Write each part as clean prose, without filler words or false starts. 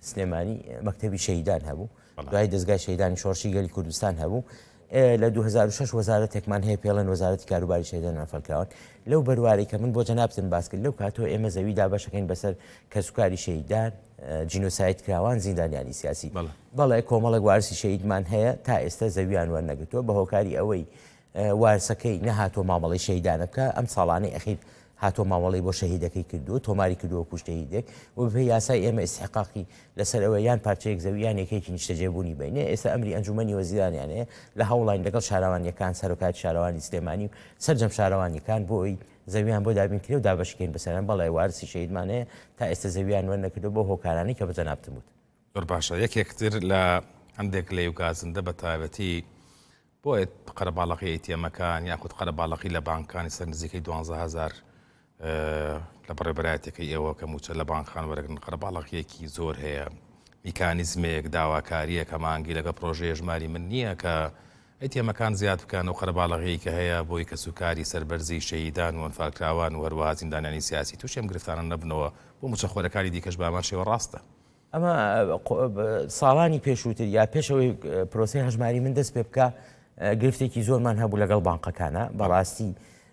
سلێمانی مەکتەبی شەهیدان هەبوو، دوای دەستگای شەهیدانی شۆڕشی گەلی کوردستان هەبوو. لە 2006 وەزارەتێکمان هەیە پێڵەن وەزارەتی کاروباری شەهیدان ئافەلکراون. لەو بەروارەی کە من بۆ جەنابتن باس کرد لەو کاتەوە ئێمە زەویدا بەشەکەین بەسەر کەسوکاری شەهیدان جینۆساید کراوان زیندانیانی سیاسی. بەڵێ کۆمەڵێک وارسی شەهیدمان هەیە تا ئێستا زەویان وەرنەگرتووە بە هۆکاری ئەوەی وارسەکەی نەهاتۆ مامەڵی شەهیدانە بکە. ئەم ساڵانەی ئەخیر هاتۆ مامەڵی بۆ شەهیدەکەی کردووە، تۆماری کردووە کوشتەهیدێک و بە یاسای ئێمە ئیستحقاقی لەسەر ئەوە یان پارچەیەک زەویان یەکێکی نیشتەجێبوونی بینێ. ئێستا ئەمری ئەنجومەنی وەزیرانیان هەیە لە هەوڵین لەگەڵ شارەوانیەکان سەرۆکاتی شارەوانی سلێمانی و سەرجەم شارەوانیەکان بۆ ئەوی زەویان بۆ دابینکرێ و دابەشکەین بەسەران. بەڵێ وارسی شەهیدمان هەیە تا ئێستا زەویان وەرنەکردو بۆ هۆکارانی کە بەجەنابتم وت. زۆر باشە. یەکێکتر لە هەندێک لە یوگازندە بە تایبەتی بۆیە قەرەباڵغی ئەیتیەمەکان یاخود قەرەباڵغی لە بانکانی سەر نزیکەی 12000 لە بەڕێبەرایەتەکەی ئێوە کە موچە لە بانکخان وەرەگرن قەرەباڵغیەکی زۆر هەیە، میکانیزمێک داواکاریە کە مانگی لەگە پرۆژەیە ژماری من نییە کە ئەیتیەمەکان زیاد بکەن و قەرەباڵغی کە هەیە بۆی کە سوکاری سەربەرزی شەهیدان و ئەنفالکراوان و هەروەها زیندانیانی سیاسی تووشی ئەم گرفتانە نەبنەوە بۆ موچەخۆرەکانی دیکەش بامان شێوە ڕاستە. ئەمە ساڵانی پێشووتر یا پێشەوەی پرۆسی هەژماری من دەست پێ بکە گرفتێکی زۆرمان هەبوو لەگەڵ بانقەکانە بەڕاستی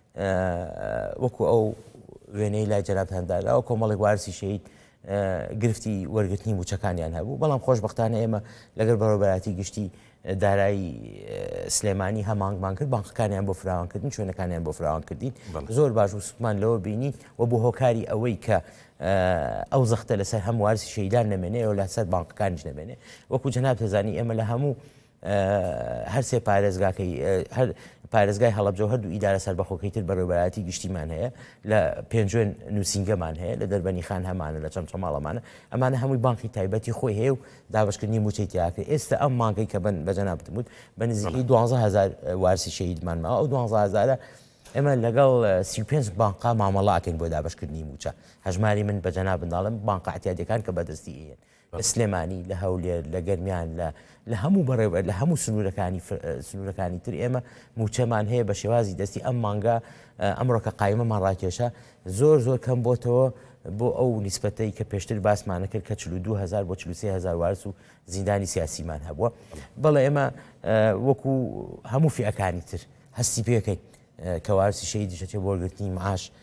وەکو ئەو وێنەی لای جەنابتاندا کۆمەڵێک وارسی شەهید گرفتی وەرگرتنی موچەکانیان هەبوو. بەڵام خۆشبەختانە ئێمە لەگەر بەڕێوەبەراتی گشتی دارایی سلێمانی هەمانگمان کرد، بانقەکانیان بۆ فراوانکردن، شوێنەکانیان بۆ فراوانکردین زۆر باش و سوتمان لەوە بینی و بۆ هۆکاری ئەوەی کە ئەو زەختە لەسەر هەموو وارسی شەهیدان نەمێنێ و لەسەر بانقەکانیش نەمێنێ. وەکو جەناب دەزانی ئێمە لە هەموو هەرسێ پارێزگاکەی هەر پارێزگای هەڵەبجە و هەردوو ئیدارە سەربەخۆکەیتر بەڕێوەبەراتی گشتیمان هەیە، لە پێنجوێن نووسینگەمان هەیە، لە دەربەنی خان هەمانە، لە چەمچەماڵەمانە، ئەمانە هەمووی بانکی تایبەتی خۆی هەیە و دابشکردنی موچەی تیاکرێت. ئێستا ئەم مانگەی کە بە جەنابتم وت بە نزیکەی 12000 وارسی شەهیدمان ماوە. ئەو 12000 ئێمە لەگەڵ 35 بانقا مامەڵاکەین بۆ دابشکردنی موچە. هەژماری من بە جەناب بنداڵم بانقا احتیاجەکان کە بەدەستی هەیە لە سلێمانی، لە هەولێر، لە گەرمیان، لە هەموو بەڕێوە لە هەموو سنوورەکانی تر ئێمە موچەمان هەیە بە شێوازی دەستی. ئەم مانگە ئەمڕۆکە قایمەمان ڕاکێشە زۆر کەم بۆتەوە بۆ ئەو نیسبەتەی کە پێشتر باسمانە کرد کە 42000 بۆ 43000 وارس و زیندانی سیاسیمان هەبووە. بەڵێ ئێمە وەکو هەموو فئەکانی تر هەستی پێکەین کە وارسی شەهیدی شەچێ بۆ وەرگرتنی معاش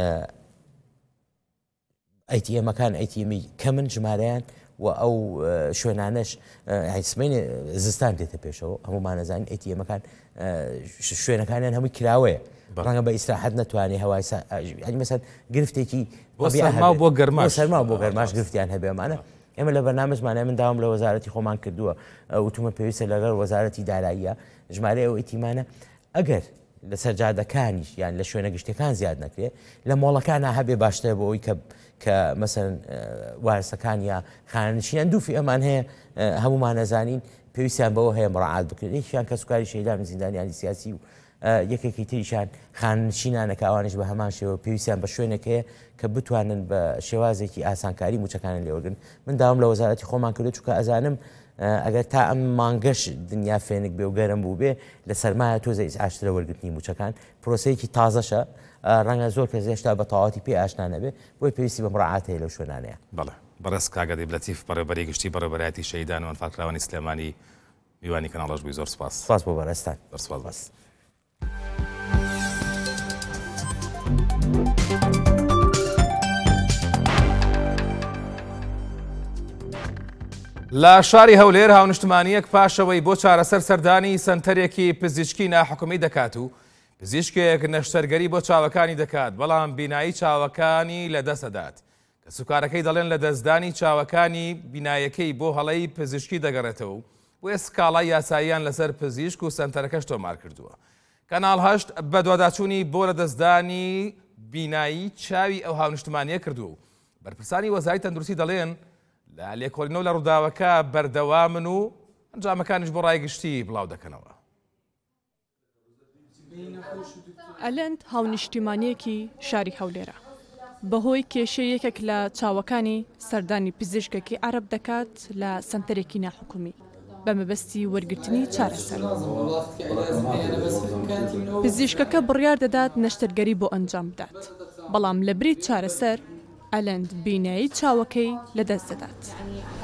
ئەیتیەمەکان ئەیتیەمی کەمن ژمارەیان و ئەو شوێنانەش سمەینێ زستان دێتە پێشەوە. هەمومان نەزانین ئەیتیەمەکان شوێنەکانیان هەمووی کراوەیە، ڕەنگە بە ئیستراحەت نەتوانێ هەوای مەسەن گرفتێکی سەرما بۆ گەرماش گرفتیان هەبێ. ئەمانە ئێمە لە بەرنامەجمانە من داوام لە وەزارەتی خۆمان کردووە وتومە پێویستە لەگەڵ وەزارەتی داراییە ژمارە ئەو ئیتیمانە ئەگەر لە سەرجادەکانیش یان لە شوێنە گشتەکان زیاد نەکرێت لە مۆڵەکانە هەبێ باشترە بۆ ئەوی کە مەسەن وارسەکان یا خانەنشینان دووفی ئەمان هەیە هەمومان نەزانین پێویستیان بەوە هەیە مڕعات بکرێت. یەکیان کە سوکاری شەهیدان و زیندانیانی سیاسی و یەکێکی تریشان خانەنشینانە کە ئەوانش بە هەمان شێوە پێویستیان بە شوێنێک هەیە کە بتوانن بە شێوازێکی ئاسانکاری موچەکانن لێوەرگن. من داوام لە وەزارەتی خۆمان کردو چونکە ئەزانم ئەگەر تا ئەم مانگەش دنیا فێنک بێ و گەرم بوو بێ لە سەرمایە تۆزە ئاشترە وەرگرتنی موچەکان پرۆسەیەکی تازەشە، ڕەنگە زۆر کەس هێشتا بە تەواوەتی پێ ئاشنا نەبێ، بۆی پێویستی بە مڕعات هەیە لەو شوێنانەیە. بەڵێ بەڕێز کاگە دەیبلەتیف بەڕێوەبەری گشتی بەڕێوەبەرایەتی شەهیدان و ئەنفالکراوانی سلێمانی میوانی کەناڵەش بووی. زۆر سپاس. سپاس بۆ بەڕێستان. سپاس. لە شاری هەولێر هاونیشتمانیەک پاشەوەی بۆ چارەسەر سەردانی سەنتەرێکی پزیشکی ناحکومی دەکات و پزیشکێک نەشتەرگەری بۆ چاوەکانی دەکات، بەڵام بینایی چاوەکانی لەدەستەدات کە سوکارەکەی دەڵێن لە دەستدانی چاوەکانی بینایەکەی بۆ هەڵەی پزیشکی دەگەڕێتەوە و سکاڵای یاساییان لەسەر پزیشک و سەنتەرەکەش تۆمار کردووە. کەناڵ 8 بە دوواداچوونی بۆ لە دەستدانی بینایی چاوی ئەو هاونیشتمانیە کردووە و بەرپرسانی وەزارەتی تەندروستی دەڵێن لە لێکۆڵینەوە لە ڕووداوەکە بەردەوامن و ئەنجامەکانیش بۆ ڕایگشتی بڵاو دەکەنەوە. ئەلەند هاونیشتیمانیەکی شاری هەولێرە بەهۆی کێشەیەکێک لە چاوەکانی سەردانی پزیشکێکی عەرەب دەکات لە سەنتەرێکی ناحکومی بە مەبەستی وەرگرتنی چارەسەر. پزیشکەکە بڕیار دەدات نەشتەرگەری بۆ ئەنجام بدات، بەڵام لە بری چارەسەر ئەلەند بینایی چاوەکەی لەدەست دەدات.